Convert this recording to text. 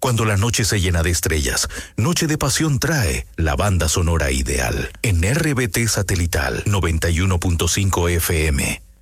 Cuando la noche se llena de estrellas, Noche de Pasión trae la banda sonora ideal en RBT Satelital 91.5 FM.